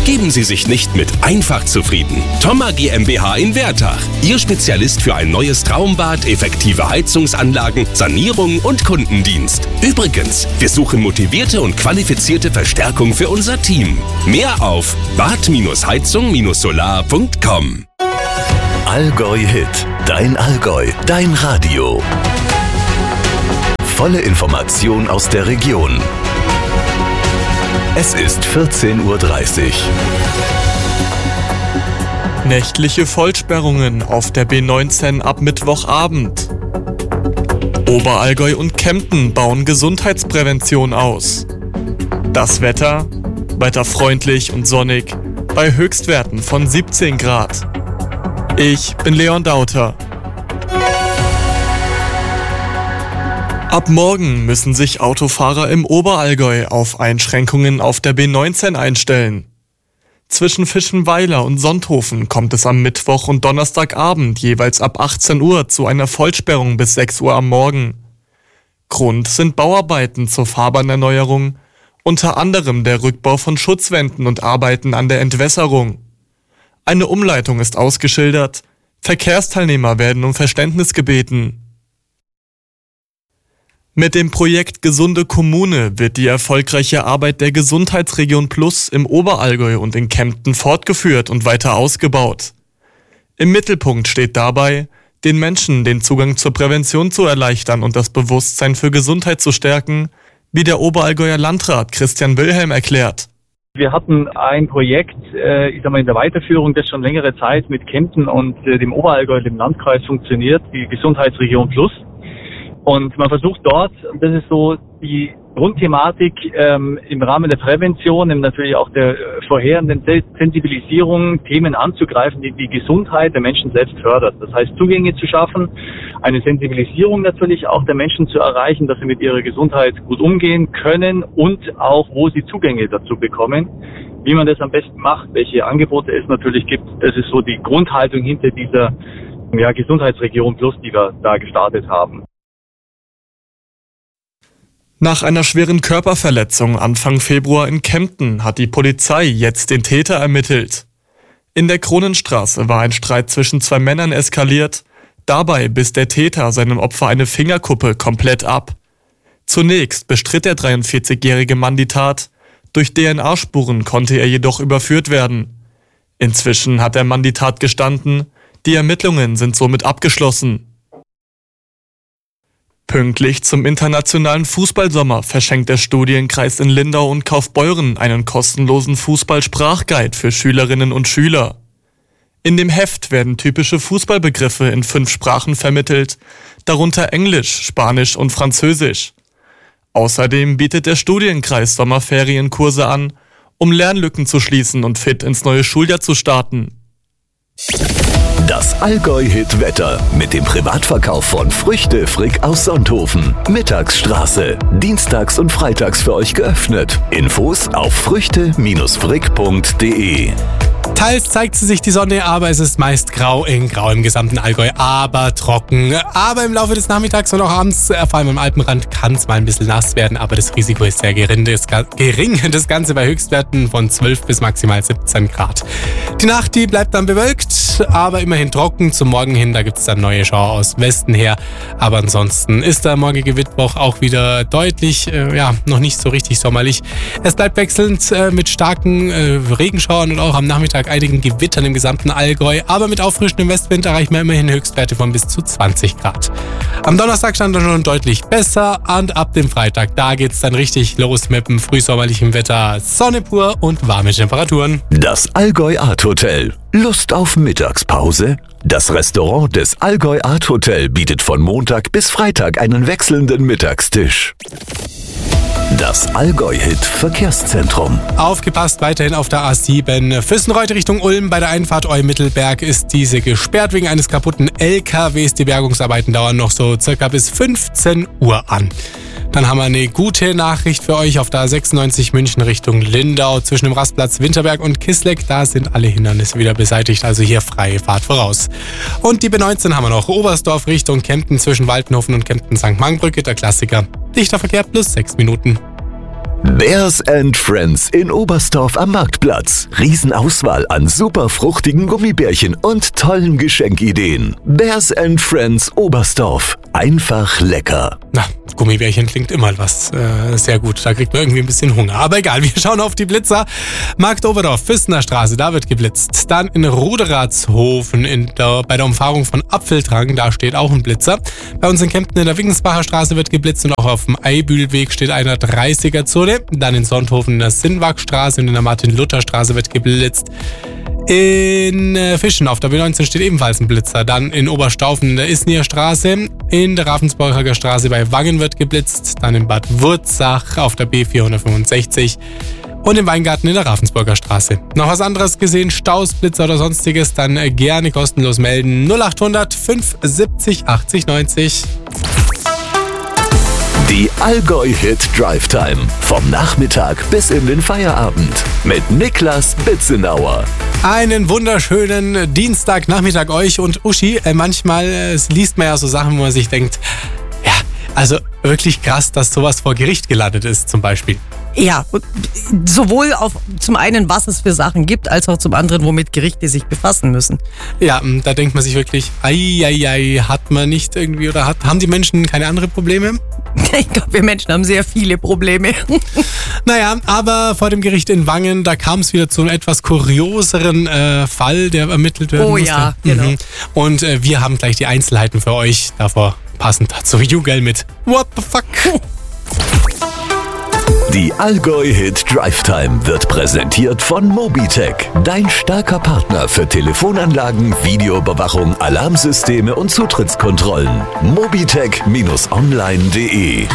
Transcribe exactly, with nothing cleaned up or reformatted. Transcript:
Geben Sie sich nicht mit einfach zufrieden. Thoma GmbH in Wertach. Ihr Spezialist für ein neues Traumbad, effektive Heizungsanlagen, Sanierung und Kundendienst. Übrigens, wir suchen motivierte und qualifizierte Verstärkung für unser Team. Mehr auf bad heizung solar punkt com. Allgäu Hit. Dein Allgäu. Dein Radio. Volle Information aus der Region. Es ist vierzehn Uhr dreißig. Nächtliche Vollsperrungen auf der B neunzehn ab Mittwochabend. Oberallgäu und Kempten bauen Gesundheitsprävention aus. Das Wetter? Wetterfreundlich und sonnig, bei Höchstwerten von siebzehn Grad. Ich bin Leon Dauter. Ab morgen müssen sich Autofahrer im Oberallgäu auf Einschränkungen auf der B neunzehn einstellen. Zwischen Fischenweiler und Sonthofen kommt es am Mittwoch und Donnerstagabend jeweils ab achtzehn Uhr zu einer Vollsperrung bis sechs Uhr am Morgen. Grund sind Bauarbeiten zur Fahrbahnerneuerung, unter anderem der Rückbau von Schutzwänden und Arbeiten an der Entwässerung. Eine Umleitung ist ausgeschildert, Verkehrsteilnehmer werden um Verständnis gebeten. Mit dem Projekt Gesunde Kommune wird die erfolgreiche Arbeit der Gesundheitsregion Plus im Oberallgäu und in Kempten fortgeführt und weiter ausgebaut. Im Mittelpunkt steht dabei, den Menschen den Zugang zur Prävention zu erleichtern und das Bewusstsein für Gesundheit zu stärken, wie der Oberallgäuer Landrat Christian Wilhelm erklärt. Wir hatten ein Projekt, äh, ich sag mal in der Weiterführung, das schon längere Zeit mit Kempten und äh, dem Oberallgäu, dem Landkreis funktioniert, die Gesundheitsregion Plus. Und man versucht dort, und das ist so die Grundthematik ähm, im Rahmen der Prävention, im natürlich auch der vorherenden Sensibilisierung, Themen anzugreifen, die die Gesundheit der Menschen selbst fördert. Das heißt, Zugänge zu schaffen, eine Sensibilisierung natürlich auch der Menschen zu erreichen, dass sie mit ihrer Gesundheit gut umgehen können und auch, wo sie Zugänge dazu bekommen. Wie man das am besten macht, welche Angebote es natürlich gibt, das ist so die Grundhaltung hinter dieser ja, Gesundheitsregion Plus, die wir da gestartet haben. Nach einer schweren Körperverletzung Anfang Februar in Kempten hat die Polizei jetzt den Täter ermittelt. In der Kronenstraße war ein Streit zwischen zwei Männern eskaliert. Dabei biss der Täter seinem Opfer eine Fingerkuppe komplett ab. Zunächst bestritt der dreiundvierzigjährige Mann die Tat. Durch D N A-Spuren konnte er jedoch überführt werden. Inzwischen hat der Mann die Tat gestanden. Die Ermittlungen sind somit abgeschlossen. Pünktlich zum internationalen Fußballsommer verschenkt der Studienkreis in Lindau und Kaufbeuren einen kostenlosen Fußball-Sprachguide für Schülerinnen und Schüler. In dem Heft werden typische Fußballbegriffe in fünf Sprachen vermittelt, darunter Englisch, Spanisch und Französisch. Außerdem bietet der Studienkreis Sommerferienkurse an, um Lernlücken zu schließen und fit ins neue Schuljahr zu starten. Das Allgäu-Hit-Wetter mit dem Privatverkauf von Früchte Frick aus Sonthofen. Mittagsstraße. Dienstags und freitags für euch geöffnet. Infos auf früchte frick punkt de. Teils zeigt sich die Sonne, aber es ist meist grau in grau im gesamten Allgäu, aber trocken. Aber im Laufe des Nachmittags und auch abends, vor allem im Alpenrand, kann es mal ein bisschen nass werden, aber das Risiko ist sehr gering. Das Ganze bei Höchstwerten von zwölf bis maximal siebzehn Grad. Die Nacht, die bleibt dann bewölkt, aber immerhin trocken. Zum Morgen hin, da gibt es dann neue Schauer aus Westen her. Aber ansonsten ist der morgige Mittwoch auch wieder deutlich, äh, ja, noch nicht so richtig sommerlich. Es bleibt wechselnd äh, mit starken äh, Regenschauern und auch am Nachmittag einigen Gewittern im gesamten Allgäu, aber mit auffrischendem Westwind erreichen wir immerhin Höchstwerte von bis zu zwanzig Grad. Am Donnerstag stand er schon deutlich besser und ab dem Freitag, da geht's dann richtig los mit dem frühsommerlichen Wetter, Sonne pur und warme Temperaturen. Das Allgäu Art Hotel. Lust auf Mittagspause? Das Restaurant des Allgäu Art Hotel bietet von Montag bis Freitag einen wechselnden Mittagstisch. Das Allgäu-Hit Verkehrszentrum. Aufgepasst weiterhin auf der A sieben. Füssenreuth Richtung Ulm bei der Einfahrt Eu-Mittelberg ist diese gesperrt wegen eines kaputten L K Ws. Die Bergungsarbeiten dauern noch so circa bis fünfzehn Uhr an. Dann haben wir eine gute Nachricht für euch auf der A sechsundneunzig München Richtung Lindau. Zwischen dem Rastplatz Winterberg und Kissleck, da sind alle Hindernisse wieder beseitigt, also hier freie Fahrt voraus. Und die B neunzehn haben wir noch. Oberstdorf Richtung Kempten zwischen Waltenhofen und Kempten Sankt Markbrücke, der Klassiker. Dichter Verkehr plus sechs Minuten. Bears and Friends in Oberstdorf am Marktplatz. Riesenauswahl an super fruchtigen Gummibärchen und tollen Geschenkideen. Bears and Friends Oberstdorf. Einfach lecker. Na, Gummibärchen klingt immer was äh, sehr gut. Da kriegt man irgendwie ein bisschen Hunger. Aber egal, wir schauen auf die Blitzer. Markt Oberdorf, Füstener Straße, da wird geblitzt. Dann in Ruderatshofen in der, bei der Umfahrung von Apfeldrang, da steht auch ein Blitzer. Bei uns in Kempten in der Wiggensbacher Straße wird geblitzt und auch auf dem Eibühlweg steht einer dreißiger-Zone. Dann in Sonthofen in der Sinnwagstraße und in der Martin-Luther-Straße wird geblitzt. In Fischen auf der B neunzehn steht ebenfalls ein Blitzer. Dann in Oberstaufen in der Isnier Straße. In der Ravensburger Straße bei Wangen wird geblitzt. Dann in Bad Wurzach auf der B vierhundertfünfundsechzig. Und im Weingarten in der Ravensburger Straße. Noch was anderes gesehen, Staus, Blitzer oder sonstiges, dann gerne kostenlos melden. null achthundert fünf siebzig achtzig neunzig. Die Allgäu Hit Drive Time. Vom Nachmittag bis in den Feierabend. Mit Niklas Bitzenauer. Einen wunderschönen Dienstagnachmittag euch und Uschi. Äh, manchmal äh, liest man ja so Sachen, wo man sich denkt, ja, also wirklich krass, dass sowas vor Gericht gelandet ist zum Beispiel. Ja, sowohl auf zum einen, was es für Sachen gibt, als auch zum anderen, womit Gerichte sich befassen müssen. Ja, da denkt man sich wirklich, ei, ei, ei, hat man nicht irgendwie oder hat, haben die Menschen keine anderen Probleme? Ich glaube, wir Menschen haben sehr viele Probleme. Naja, aber vor dem Gericht in Wangen, da kam es wieder zu einem etwas kurioseren äh, Fall, der ermittelt werden oh, musste. Oh ja, genau. Mhm. Und äh, wir haben gleich die Einzelheiten für euch, davor passend dazu YouGel mit What the fuck? Die Allgäu Hit Drive Time wird präsentiert von Mobitech, dein starker Partner für Telefonanlagen, Videoüberwachung, Alarmsysteme und Zutrittskontrollen. mobitech Bindestrich online punkt de